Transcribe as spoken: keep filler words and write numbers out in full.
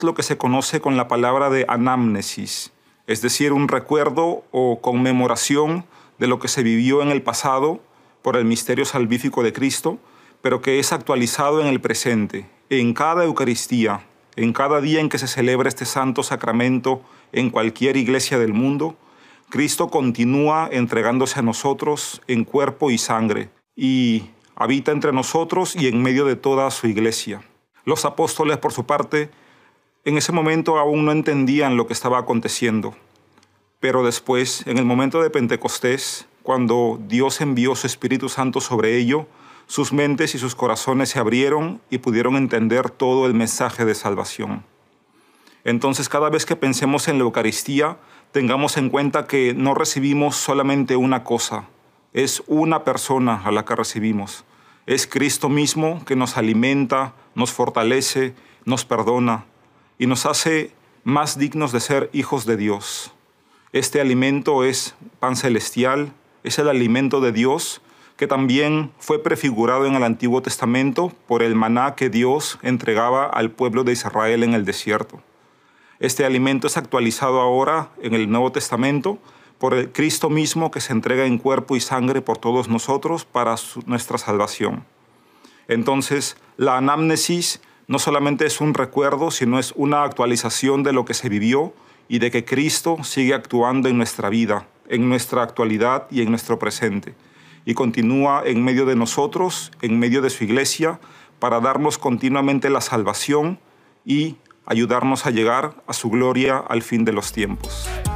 lo que se conoce con la palabra de anamnesis, es decir, un recuerdo o conmemoración de lo que se vivió en el pasado por el misterio salvífico de Cristo, pero que es actualizado en el presente, en cada Eucaristía, en cada día en que se celebra este santo sacramento en cualquier iglesia del mundo. Cristo continúa entregándose a nosotros en cuerpo y sangre y habita entre nosotros y en medio de toda su iglesia. Los apóstoles, por su parte, en ese momento aún no entendían lo que estaba aconteciendo, pero después, en el momento de Pentecostés, cuando Dios envió su Espíritu Santo sobre ellos, sus mentes y sus corazones se abrieron y pudieron entender todo el mensaje de salvación. Entonces, cada vez que pensemos en la Eucaristía, tengamos en cuenta que no recibimos solamente una cosa, es una persona a la que recibimos. Es Cristo mismo que nos alimenta, nos fortalece, nos perdona y nos hace más dignos de ser hijos de Dios. Este alimento es pan celestial, es el alimento de Dios que también fue prefigurado en el Antiguo Testamento por el maná que Dios entregaba al pueblo de Israel en el desierto. Este alimento es actualizado ahora en el Nuevo Testamento por el Cristo mismo que se entrega en cuerpo y sangre por todos nosotros para su, nuestra salvación. Entonces, la anamnesis no solamente es un recuerdo, sino es una actualización de lo que se vivió y de que Cristo sigue actuando en nuestra vida, en nuestra actualidad y en nuestro presente, y continúa en medio de nosotros, en medio de su iglesia, para darnos continuamente la salvación y ayudarnos a llegar a su gloria al fin de los tiempos.